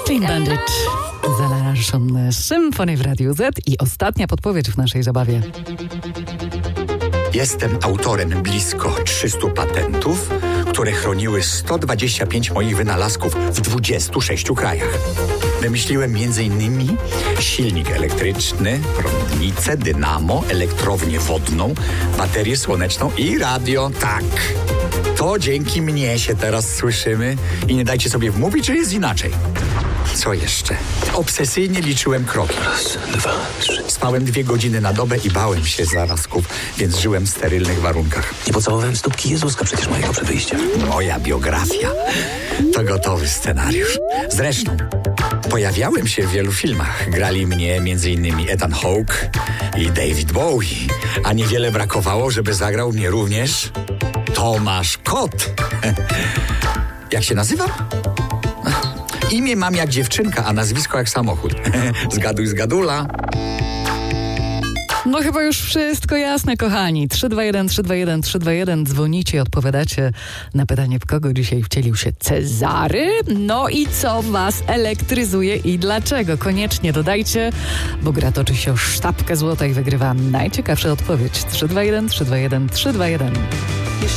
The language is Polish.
Clean Bandit, The Larson Symphony w Radiu Z i ostatnia podpowiedź w naszej zabawie. Jestem autorem blisko 300 patentów, które chroniły 125 moich wynalazków w 26 krajach. Wymyśliłem m.in. silnik elektryczny, prądnicę, dynamo, elektrownię wodną, baterię słoneczną i radio. Tak, to dzięki mnie się teraz słyszymy i nie dajcie sobie wmówić, że jest inaczej. Co jeszcze? Obsesyjnie liczyłem kroki. 1, 2, 3. Spałem 2 godziny na dobę i bałem się zarazków, więc żyłem w sterylnych warunkach. Nie pocałowałem stópki Jezuska przecież mojego przed wyjściem. Moja biografia to gotowy scenariusz. Zresztą pojawiałem się w wielu filmach. Grali mnie m.in. Ethan Hawke i David Bowie. A niewiele brakowało, żeby zagrał mnie również Tomasz Kot. Jak się nazywam? Imię mam jak dziewczynka, a nazwisko jak samochód. Zgaduj, zgadula. No chyba już wszystko jasne, kochani. 321 321 321. Dzwonicie, odpowiadacie na pytanie, w kogo dzisiaj wcielił się Cezary. No i co was elektryzuje i dlaczego? Koniecznie dodajcie, bo gra toczy się o sztabkę złota i wygrywa najciekawsza odpowiedź. 321 321 321.